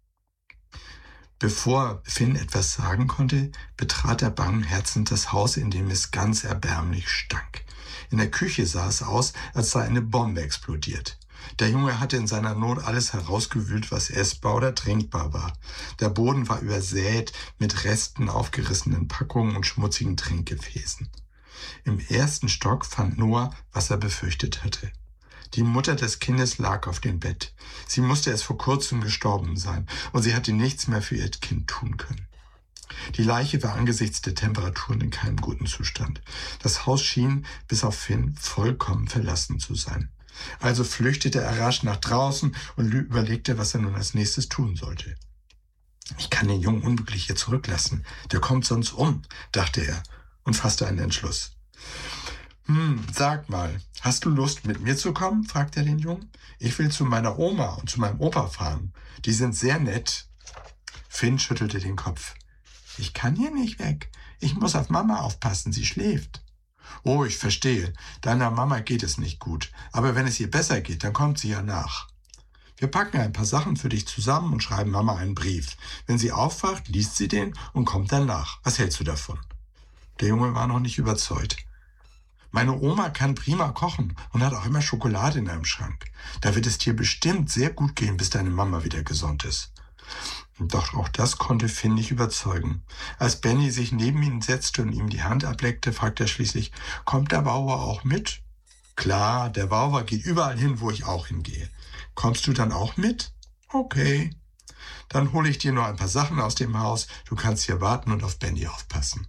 Bevor Finn etwas sagen konnte, betrat er bangherzend das Haus, in dem es ganz erbärmlich stank. In der Küche sah es aus, als sei eine Bombe explodiert. Der Junge hatte in seiner Not alles herausgewühlt, was essbar oder trinkbar war. Der Boden war übersät mit Resten aufgerissenen Packungen und schmutzigen Trinkgefäßen. Im ersten Stock fand Noah, was er befürchtet hatte. Die Mutter des Kindes lag auf dem Bett. Sie musste erst vor kurzem gestorben sein und sie hatte nichts mehr für ihr Kind tun können. Die Leiche war angesichts der Temperaturen in keinem guten Zustand. Das Haus schien, bis auf Finn, vollkommen verlassen zu sein. Also flüchtete er rasch nach draußen und überlegte, was er nun als nächstes tun sollte. »Ich kann den Jungen unmöglich hier zurücklassen. Der kommt sonst um«, dachte er und fasste einen Entschluss. »Hm, sag mal, hast du Lust, mit mir zu kommen?« fragte er den Jungen. »Ich will zu meiner Oma und zu meinem Opa fahren. Die sind sehr nett.« Finn schüttelte den Kopf. »Ich kann hier nicht weg. Ich muss auf Mama aufpassen, sie schläft.« »Oh, ich verstehe. Deiner Mama geht es nicht gut. Aber wenn es ihr besser geht, dann kommt sie ja nach. Wir packen ein paar Sachen für dich zusammen und schreiben Mama einen Brief. Wenn sie aufwacht, liest sie den und kommt dann nach. Was hältst du davon?« Der Junge war noch nicht überzeugt. »Meine Oma kann prima kochen und hat auch immer Schokolade in einem Schrank. Da wird es dir bestimmt sehr gut gehen, bis deine Mama wieder gesund ist.« Doch auch das konnte Finn nicht überzeugen. Als Benny sich neben ihn setzte und ihm die Hand ableckte, fragte er schließlich, »Kommt der Wauwer auch mit?« »Klar, der Wauwer geht überall hin, wo ich auch hingehe. Kommst du dann auch mit?« »Okay. Dann hole ich dir noch ein paar Sachen aus dem Haus. Du kannst hier warten und auf Benny aufpassen.«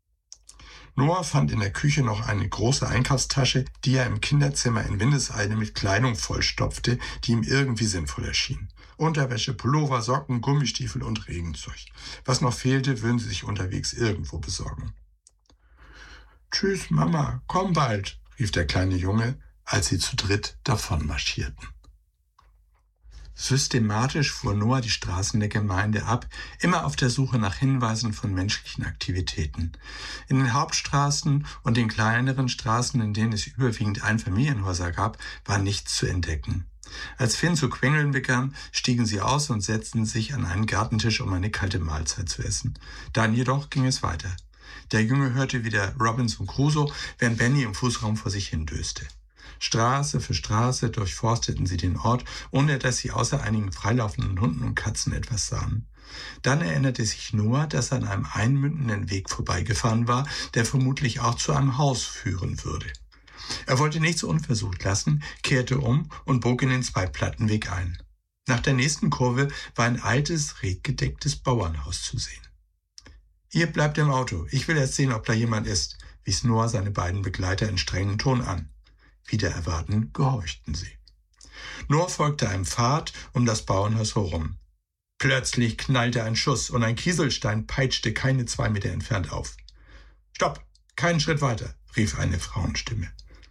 Noah fand in der Küche noch eine große Einkaufstasche, die er im Kinderzimmer in Windeseile mit Kleidung vollstopfte, die ihm irgendwie sinnvoll erschien. Unterwäsche, Pullover, Socken, Gummistiefel und Regenzeug. Was noch fehlte, würden sie sich unterwegs irgendwo besorgen. »Tschüss, Mama, komm bald«, rief der kleine Junge, als sie zu dritt davon marschierten. Systematisch fuhr Noah die Straßen der Gemeinde ab, immer auf der Suche nach Hinweisen von menschlichen Aktivitäten. In den Hauptstraßen und den kleineren Straßen, in denen es überwiegend Einfamilienhäuser gab, war nichts zu entdecken. Als Finn zu quengeln begann, stiegen sie aus und setzten sich an einen Gartentisch, um eine kalte Mahlzeit zu essen. Dann jedoch ging es weiter. Der Junge hörte wieder Robinson Crusoe, während Benny im Fußraum vor sich hindöste. Straße für Straße durchforsteten sie den Ort, ohne dass sie außer einigen freilaufenden Hunden und Katzen etwas sahen. Dann erinnerte sich Noah, dass er an einem einmündenden Weg vorbeigefahren war, der vermutlich auch zu einem Haus führen würde. Er wollte nichts unversucht lassen, kehrte um und bog in den Zweiplattenweg ein. Nach der nächsten Kurve war ein altes, redgedecktes Bauernhaus zu sehen. »Ihr bleibt im Auto, ich will erst sehen, ob da jemand ist«, wies Noah seine beiden Begleiter in strengem Ton an. Wider Erwarten gehorchten sie. Noah folgte einem Pfad um das Bauernhaus herum. Plötzlich knallte ein Schuss und ein Kieselstein peitschte keine zwei Meter entfernt auf. »Stopp, keinen Schritt weiter«, rief eine Frauenstimme.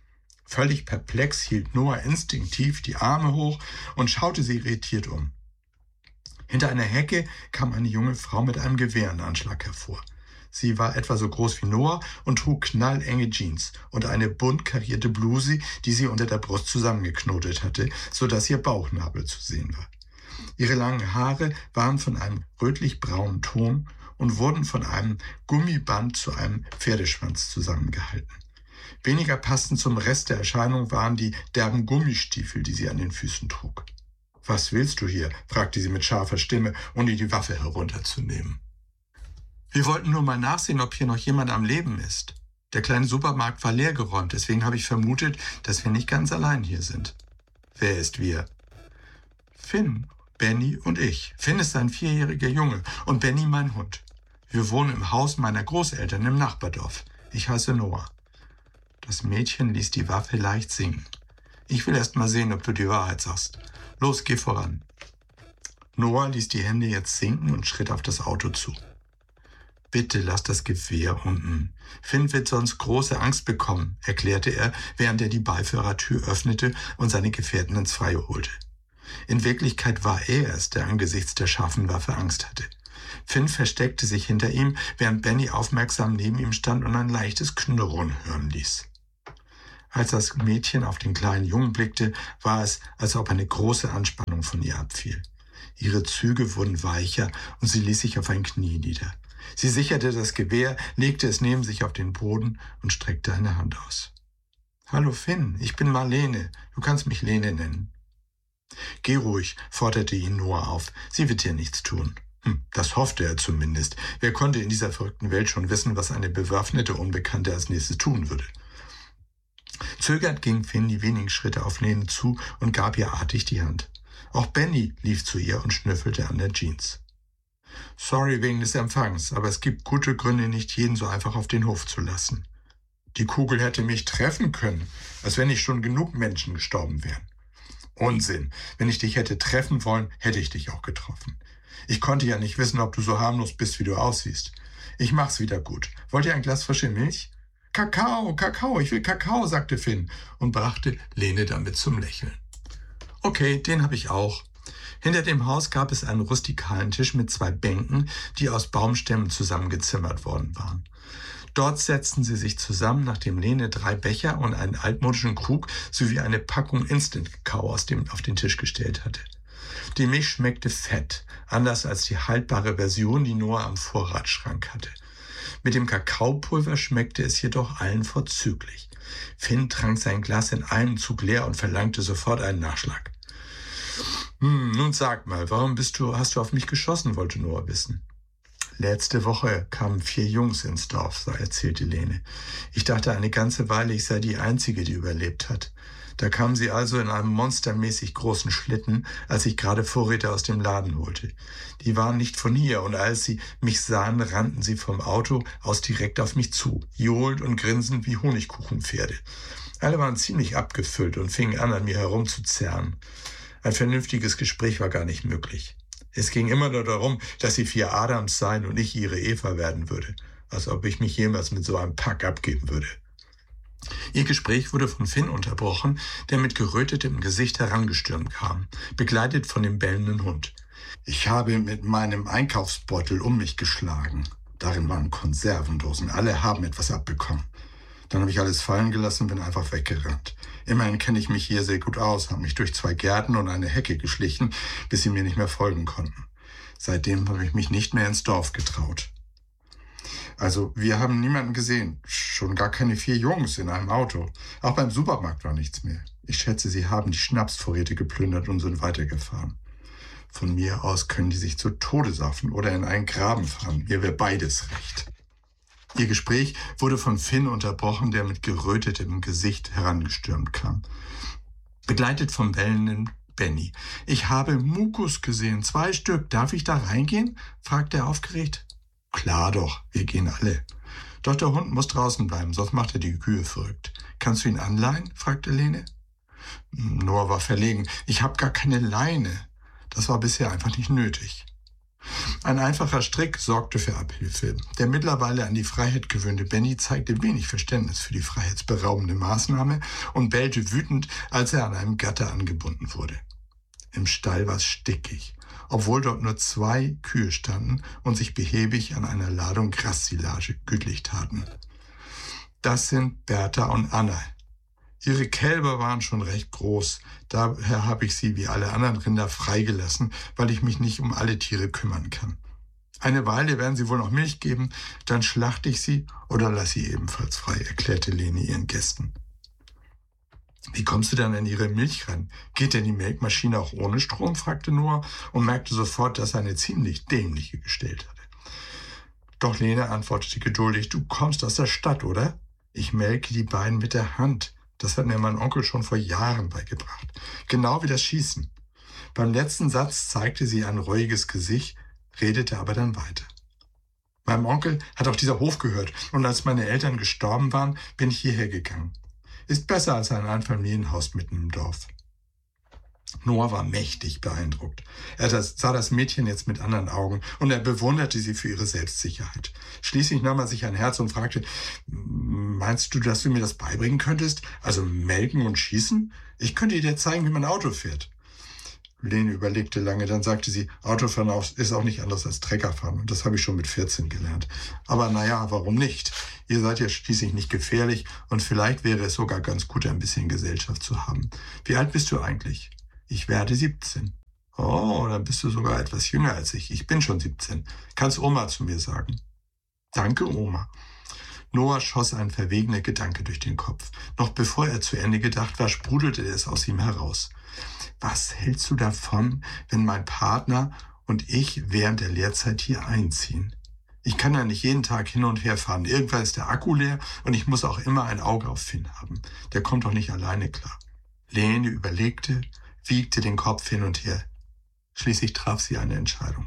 Völlig perplex hielt Noah instinktiv die Arme hoch und schaute sie irritiert um. Hinter einer Hecke kam eine junge Frau mit einem Gewehr in Anschlag hervor. Sie war etwa so groß wie Noah und trug knallenge Jeans und eine bunt karierte Bluse, die sie unter der Brust zusammengeknotet hatte, so dass ihr Bauchnabel zu sehen war. Ihre langen Haare waren von einem rötlich-braunen Ton und wurden von einem Gummiband zu einem Pferdeschwanz zusammengehalten. Weniger passend zum Rest der Erscheinung waren die derben Gummistiefel, die sie an den Füßen trug. »Was willst du hier?« fragte sie mit scharfer Stimme, ohne die Waffe herunterzunehmen. »Wir wollten nur mal nachsehen, ob hier noch jemand am Leben ist. Der kleine Supermarkt war leergeräumt, deswegen habe ich vermutet, dass wir nicht ganz allein hier sind.« »Wer ist wir?« »Finn, Benny und ich. Finn ist ein vierjähriger Junge und Benny mein Hund. Wir wohnen im Haus meiner Großeltern im Nachbardorf. Ich heiße Noah. Das Mädchen ließ die Waffe leicht sinken. Ich will erst mal sehen, ob du die Wahrheit sagst. Los, geh voran. Noah ließ die Hände jetzt sinken und schritt auf das Auto zu. Bitte lass das Gewehr unten. Finn wird sonst große Angst bekommen, erklärte er, während er die Beifahrertür öffnete und seine Gefährten ins Freie holte. In Wirklichkeit war er es, der angesichts der scharfen Waffe Angst hatte. Finn versteckte sich hinter ihm, während Benny aufmerksam neben ihm stand und ein leichtes Knurren hören ließ. Als das Mädchen auf den kleinen Jungen blickte, war es, als ob eine große Anspannung von ihr abfiel. Ihre Züge wurden weicher und sie ließ sich auf ein Knie nieder. Sie sicherte das Gewehr, legte es neben sich auf den Boden und streckte eine Hand aus. »Hallo Finn, ich bin Marlene. Du kannst mich Lene nennen.« »Geh ruhig«, forderte ihn Noah auf. »Sie wird dir nichts tun.« Hm, das hoffte er zumindest. Wer konnte in dieser verrückten Welt schon wissen, was eine bewaffnete Unbekannte als nächstes tun würde? Zögernd ging Finn die wenigen Schritte auf Lene zu und gab ihr artig die Hand. Auch Benny lief zu ihr und schnüffelte an der Jeans. »Sorry wegen des Empfangs, aber es gibt gute Gründe, nicht jeden so einfach auf den Hof zu lassen. Die Kugel hätte mich treffen können, als wenn nicht schon genug Menschen gestorben wären. Unsinn. Wenn ich dich hätte treffen wollen, hätte ich dich auch getroffen. Ich konnte ja nicht wissen, ob du so harmlos bist, wie du aussiehst. Ich mach's wieder gut. Wollt ihr ein Glas frische Milch?« »Kakao, Kakao, ich will Kakao«, sagte Finn und brachte Lene damit zum Lächeln. »Okay, den habe ich auch.« Hinter dem Haus gab es einen rustikalen Tisch mit zwei Bänken, die aus Baumstämmen zusammengezimmert worden waren. Dort setzten sie sich zusammen, nachdem Lene drei Becher und einen altmodischen Krug sowie eine Packung Instant-Kakao aus dem, auf den Tisch gestellt hatte. Die Milch schmeckte fett, anders als die haltbare Version, die Noah am Vorratsschrank hatte. Mit dem Kakaopulver schmeckte es jedoch allen vorzüglich. Finn trank sein Glas in einem Zug leer und verlangte sofort einen Nachschlag. Hm, nun sag mal, warum bist du, hast du auf mich geschossen, wollte Noah wissen. Letzte Woche kamen vier Jungs ins Dorf, erzählte Lene. Ich dachte eine ganze Weile, ich sei die Einzige, die überlebt hat. Da kamen sie also in einem monstermäßig großen Schlitten, als ich gerade Vorräte aus dem Laden holte. Die waren nicht von hier, und als sie mich sahen, rannten sie vom Auto aus direkt auf mich zu, johlend und grinsend wie Honigkuchenpferde. Alle waren ziemlich abgefüllt und fingen an, an mir herumzuzerren. Ein vernünftiges Gespräch war gar nicht möglich. Es ging immer nur darum, dass sie vier Adams seien und ich ihre Eva werden würde, als ob ich mich jemals mit so einem Pack abgeben würde. Ihr Gespräch wurde von Finn unterbrochen, der mit gerötetem Gesicht herangestürmt kam, begleitet von dem bellenden Hund. Ich habe mit meinem Einkaufsbeutel um mich geschlagen. Darin waren Konservendosen. Alle haben etwas abbekommen. Dann habe ich alles fallen gelassen und bin einfach weggerannt. Immerhin kenne ich mich hier sehr gut aus, habe mich durch zwei Gärten und eine Hecke geschlichen, bis sie mir nicht mehr folgen konnten. Seitdem habe ich mich nicht mehr ins Dorf getraut. Also, wir haben niemanden gesehen, schon gar keine vier Jungs in einem Auto. Auch beim Supermarkt war nichts mehr. Ich schätze, sie haben die Schnapsvorräte geplündert und sind weitergefahren. Von mir aus können die sich zu Tode saufen oder in einen Graben fahren. Mir wäre beides recht. Ihr Gespräch wurde von Finn unterbrochen, der mit gerötetem Gesicht herangestürmt kam, begleitet vom bellenden Benny. »Ich habe Mukus gesehen, zwei Stück. Darf ich da reingehen?« fragte er aufgeregt. »Klar doch, wir gehen alle.« »Doch der Hund muss draußen bleiben, sonst macht er die Kühe verrückt. Kannst du ihn anleihen?« fragte Lene. Noah war verlegen. »Ich habe gar keine Leine. Das war bisher einfach nicht nötig.« Ein einfacher Strick sorgte für Abhilfe. Der mittlerweile an die Freiheit gewöhnte Benny zeigte wenig Verständnis für die freiheitsberaubende Maßnahme und bellte wütend, als er an einem Gatter angebunden wurde. Im Stall war es stickig, obwohl dort nur zwei Kühe standen und sich behäbig an einer Ladung Grassilage gütlich taten. Das sind Bertha und Anna. Ihre Kälber waren schon recht groß, daher habe ich sie wie alle anderen Rinder freigelassen, weil ich mich nicht um alle Tiere kümmern kann. Eine Weile werden sie wohl noch Milch geben, dann schlachte ich sie oder lasse sie ebenfalls frei, erklärte Lene ihren Gästen. Wie kommst du dann an ihre Milch ran? Geht denn die Melkmaschine auch ohne Strom? Fragte Noah und merkte sofort, dass er eine ziemlich dämliche gestellt hatte. Doch Lene antwortete geduldig, du kommst aus der Stadt, oder? Ich melke die beiden mit der Hand. Das hat mir mein Onkel schon vor Jahren beigebracht. Genau wie das Schießen. Beim letzten Satz zeigte sie ein reuiges Gesicht, redete aber dann weiter. Meinem Onkel hat auch dieser Hof gehört und als meine Eltern gestorben waren, bin ich hierher gegangen. Ist besser als ein Einfamilienhaus mitten im Dorf. Noah war mächtig beeindruckt. Er sah das Mädchen jetzt mit anderen Augen und er bewunderte sie für ihre Selbstsicherheit. Schließlich nahm er sich ein Herz und fragte, meinst du, dass du mir das beibringen könntest? Also melken und schießen? Ich könnte dir zeigen, wie man Auto fährt. Lene überlegte lange, dann sagte sie, Autofahren ist auch nicht anders als Treckerfahren und das habe ich schon mit vierzehn gelernt. Aber naja, warum nicht? Ihr seid ja schließlich nicht gefährlich und vielleicht wäre es sogar ganz gut, ein bisschen Gesellschaft zu haben. Wie alt bist du eigentlich? Ich werde siebzehn. Oh, dann bist du sogar etwas jünger als ich. Ich bin schon siebzehn. Kannst Oma zu mir sagen? Danke, Oma. Noah schoss ein verwegener Gedanke durch den Kopf. Noch bevor er zu Ende gedacht war, sprudelte es aus ihm heraus. Was hältst du davon, wenn mein Partner und ich während der Lehrzeit hier einziehen? Ich kann ja nicht jeden Tag hin und her fahren. Irgendwann ist der Akku leer und ich muss auch immer ein Auge auf Finn haben. Der kommt doch nicht alleine klar. Lene überlegte, wiegte den Kopf hin und her. Schließlich traf sie eine Entscheidung.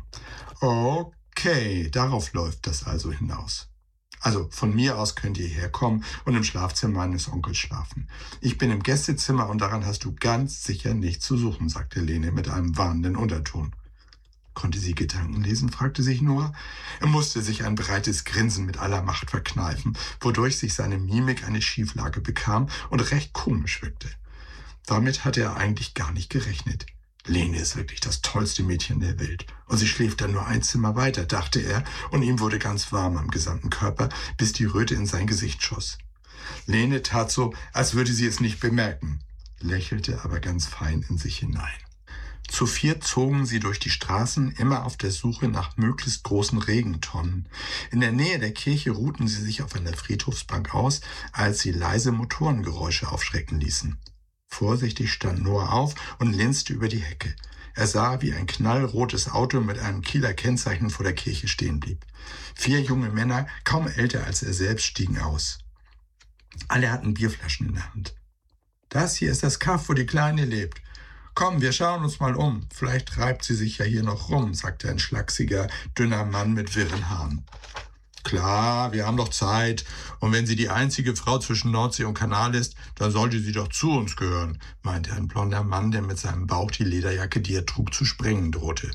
Okay, darauf läuft das also hinaus. Also von mir aus könnt ihr herkommen und im Schlafzimmer meines Onkels schlafen. Ich bin im Gästezimmer und daran hast du ganz sicher nichts zu suchen, sagte Lene mit einem warnenden Unterton. Konnte sie Gedanken lesen, fragte sich Noah. Er musste sich ein breites Grinsen mit aller Macht verkneifen, wodurch sich seine Mimik eine Schieflage bekam und recht komisch wirkte. Damit hatte er eigentlich gar nicht gerechnet. Lene ist wirklich das tollste Mädchen der Welt. Und sie schläft dann nur ein Zimmer weiter, dachte er, und ihm wurde ganz warm am gesamten Körper, bis die Röte in sein Gesicht schoss. Lene tat so, als würde sie es nicht bemerken, lächelte aber ganz fein in sich hinein. Zu viert zogen sie durch die Straßen, immer auf der Suche nach möglichst großen Regentonnen. In der Nähe der Kirche ruhten sie sich auf einer Friedhofsbank aus, als sie leise Motorengeräusche aufschrecken ließen. Vorsichtig stand Noah auf und linste über die Hecke. Er sah, wie ein knallrotes Auto mit einem Kieler Kennzeichen vor der Kirche stehen blieb. Vier junge Männer, kaum älter als er selbst, stiegen aus. Alle hatten Bierflaschen in der Hand. Das hier ist das Kaff, wo die Kleine lebt. Komm, wir schauen uns mal um. Vielleicht treibt sie sich ja hier noch rum, sagte ein schlachsiger, dünner Mann mit wirren Haaren. Klar, wir haben doch Zeit. Und wenn sie die einzige Frau zwischen Nordsee und Kanal ist, dann sollte sie doch zu uns gehören, meinte ein blonder Mann, der mit seinem Bauch die Lederjacke, die er trug, zu sprengen drohte.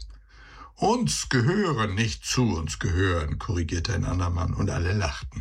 Uns gehören, nicht zu uns gehören, korrigierte ein anderer Mann, und alle lachten.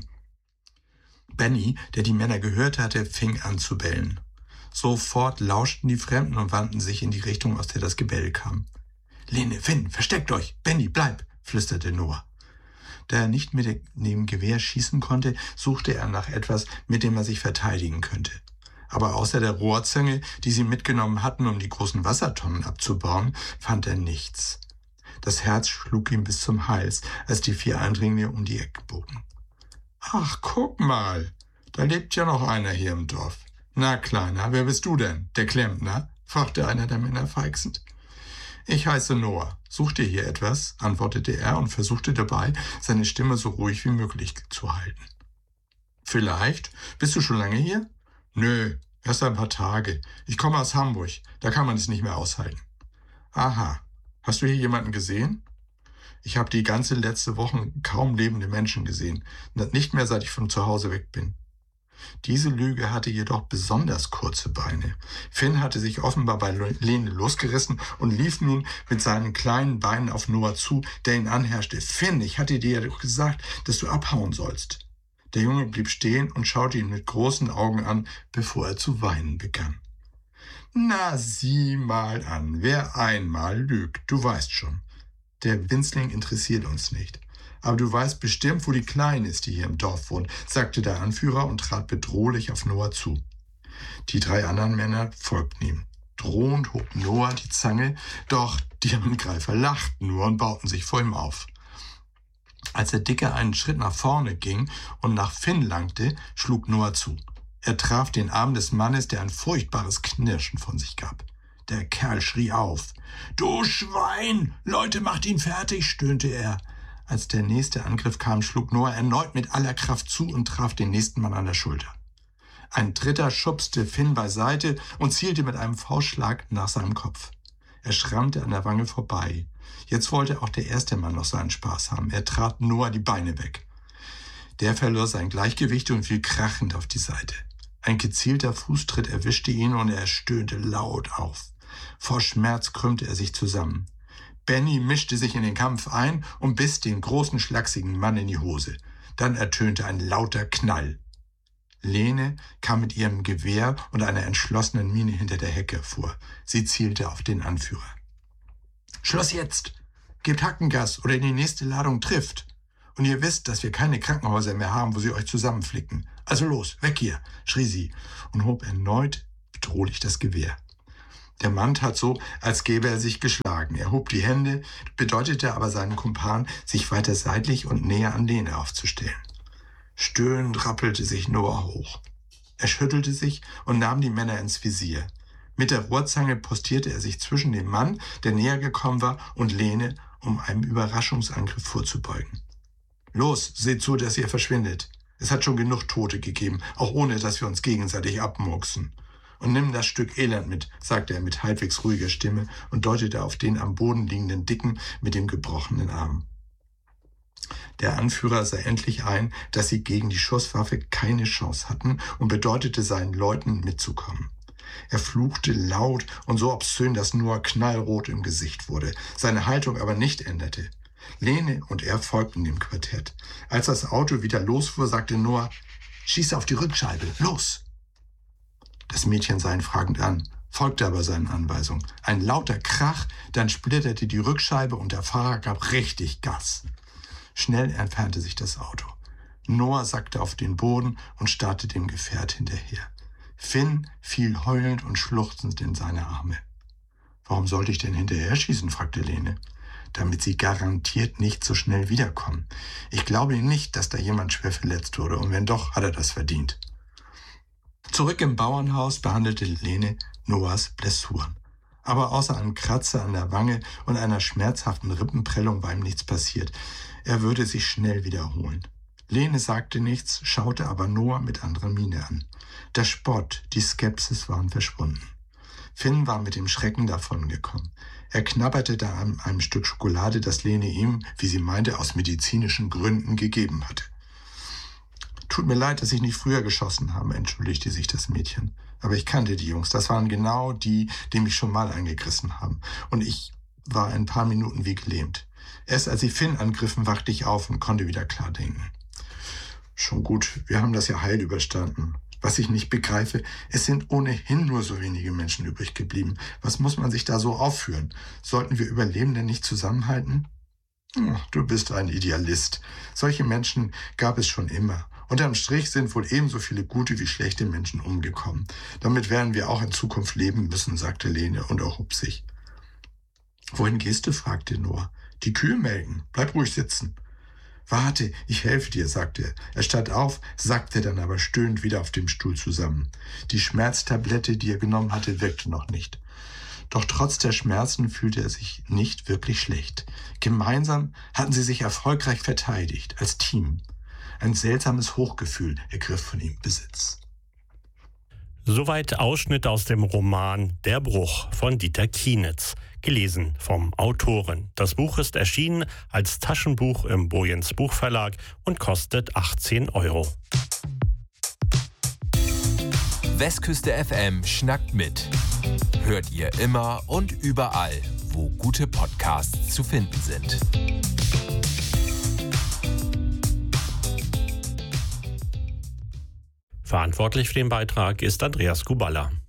Benny, der die Männer gehört hatte, fing an zu bellen. Sofort lauschten die Fremden und wandten sich in die Richtung, aus der das Gebell kam. Lene, Finn, versteckt euch! Benny, bleib! Flüsterte Noah. Da er nicht mit dem Gewehr schießen konnte, suchte er nach etwas, mit dem er sich verteidigen könnte. Aber außer der Rohrzange, die sie mitgenommen hatten, um die großen Wassertonnen abzubauen, fand er nichts. Das Herz schlug ihm bis zum Hals, als die vier Eindringlinge um die Ecke bogen. »Ach, guck mal, da lebt ja noch einer hier im Dorf.« »Na, Kleiner, wer bist du denn? Der Klempner?« fragte einer der Männer feixend. »Ich heiße Noah. Sucht ihr hier etwas?« antwortete er und versuchte dabei, seine Stimme so ruhig wie möglich zu halten. »Vielleicht. Bist du schon lange hier?« »Nö, erst ein paar Tage. Ich komme aus Hamburg. Da kann man es nicht mehr aushalten.« »Aha. Hast du hier jemanden gesehen?« »Ich habe die ganze letzte Woche kaum lebende Menschen gesehen. Nicht mehr, seit ich von zu Hause weg bin.« Diese Lüge hatte jedoch besonders kurze Beine. Finn hatte sich offenbar bei Lene losgerissen und lief nun mit seinen kleinen Beinen auf Noah zu, der ihn anherrschte. »Finn, ich hatte dir ja doch gesagt, dass du abhauen sollst.« Der Junge blieb stehen und schaute ihn mit großen Augen an, bevor er zu weinen begann. »Na, sieh mal an, wer einmal lügt, du weißt schon. Der Winzling interessiert uns nicht. Aber du weißt bestimmt, wo die Kleine ist, die hier im Dorf wohnt«, sagte der Anführer und trat bedrohlich auf Noah zu. Die drei anderen Männer folgten ihm. Drohend hob Noah die Zange, doch die Angreifer lachten nur und bauten sich vor ihm auf. Als der Dicke einen Schritt nach vorne ging und nach Finn langte, schlug Noah zu. Er traf den Arm des Mannes, der ein furchtbares Knirschen von sich gab. Der Kerl schrie auf. »Du Schwein! Leute, macht ihn fertig!« stöhnte er. Als der nächste Angriff kam, schlug Noah erneut mit aller Kraft zu und traf den nächsten Mann an der Schulter. Ein dritter schubste Finn beiseite und zielte mit einem Faustschlag nach seinem Kopf. Er schrammte an der Wange vorbei. Jetzt wollte auch der erste Mann noch seinen Spaß haben. Er trat Noah die Beine weg. Der verlor sein Gleichgewicht und fiel krachend auf die Seite. Ein gezielter Fußtritt erwischte ihn und er stöhnte laut auf. Vor Schmerz krümmte er sich zusammen. Benny mischte sich in den Kampf ein und biss den großen, schlachsigen Mann in die Hose. Dann ertönte ein lauter Knall. Lene kam mit ihrem Gewehr und einer entschlossenen Miene hinter der Hecke vor. Sie zielte auf den Anführer. »Schluss jetzt! Gebt Hackengas oder die nächste Ladung trifft! Und ihr wisst, dass wir keine Krankenhäuser mehr haben, wo sie euch zusammenflicken. Also los, weg hier!« schrie sie und hob erneut bedrohlich das Gewehr. Der Mann tat so, als gäbe er sich geschlagen. Er hob die Hände, bedeutete aber seinen Kumpan, sich weiter seitlich und näher an Lene aufzustellen. Stöhnend rappelte sich Noah hoch. Er schüttelte sich und nahm die Männer ins Visier. Mit der Rohrzange postierte er sich zwischen dem Mann, der näher gekommen war, und Lene, um einem Überraschungsangriff vorzubeugen. »Los, seht zu, dass ihr verschwindet. Es hat schon genug Tote gegeben, auch ohne, dass wir uns gegenseitig abmurksen. Und nimm das Stück Elend mit«, sagte er mit halbwegs ruhiger Stimme und deutete auf den am Boden liegenden Dicken mit dem gebrochenen Arm. Der Anführer sah endlich ein, dass sie gegen die Schusswaffe keine Chance hatten und bedeutete seinen Leuten mitzukommen. Er fluchte laut und so obszön, dass Noah knallrot im Gesicht wurde, seine Haltung aber nicht änderte. Lene und er folgten dem Quartett. Als das Auto wieder losfuhr, sagte Noah, »Schieß auf die Rückscheibe, los!« Das Mädchen sah ihn fragend an, folgte aber seinen Anweisungen. Ein lauter Krach, dann splitterte die Rückscheibe und der Fahrer gab richtig Gas. Schnell entfernte sich das Auto. Noah sackte auf den Boden und starrte dem Gefährt hinterher. Finn fiel heulend und schluchzend in seine Arme. »Warum sollte ich denn hinterher schießen?« fragte Lene. »Damit sie garantiert nicht so schnell wiederkommen. Ich glaube nicht, dass da jemand schwer verletzt wurde, und wenn doch, hat er das verdient.« Zurück im Bauernhaus behandelte Lene Noahs Blessuren. Aber außer einem Kratzer an der Wange und einer schmerzhaften Rippenprellung war ihm nichts passiert. Er würde sich schnell wiederholen. Lene sagte nichts, schaute aber Noah mit anderer Miene an. Der Spott, die Skepsis waren verschwunden. Finn war mit dem Schrecken davongekommen. Er knabberte da an einem Stück Schokolade, das Lene ihm, wie sie meinte, aus medizinischen Gründen gegeben hatte. »Tut mir leid, dass ich nicht früher geschossen habe«, entschuldigte sich das Mädchen. »Aber ich kannte die Jungs, das waren genau die, die mich schon mal eingegriffen haben. Und ich war ein paar Minuten wie gelähmt. Erst als sie Finn angriffen, wachte ich auf und konnte wieder klar denken.« »Schon gut, wir haben das ja heil überstanden. Was ich nicht begreife, es sind ohnehin nur so wenige Menschen übrig geblieben. Was muss man sich da so aufführen? Sollten wir Überlebende nicht zusammenhalten?« Oh, »Du bist ein Idealist. Solche Menschen gab es schon immer. Unterm Strich sind wohl ebenso viele gute wie schlechte Menschen umgekommen. Damit werden wir auch in Zukunft leben müssen«, sagte Lene und erhob sich. »Wohin gehst du?« fragte Noah. »Die Kühe melken. Bleib ruhig sitzen.« »Warte, ich helfe dir«, sagte er. Er stand auf, sackte dann aber stöhnend wieder auf dem Stuhl zusammen. Die Schmerztablette, die er genommen hatte, wirkte noch nicht. Doch trotz der Schmerzen fühlte er sich nicht wirklich schlecht. Gemeinsam hatten sie sich erfolgreich verteidigt, als Team. Ein seltsames Hochgefühl ergriff von ihm Besitz. Soweit Ausschnitt aus dem Roman »Der Bruch« von Dieter Kienitz, gelesen vom Autoren. Das Buch ist erschienen als Taschenbuch im Boyens Buchverlag und kostet achtzehn Euro. Westküste F M schnackt mit. Hört ihr immer und überall, wo gute Podcasts zu finden sind. Verantwortlich für den Beitrag ist Andreas Kuballa.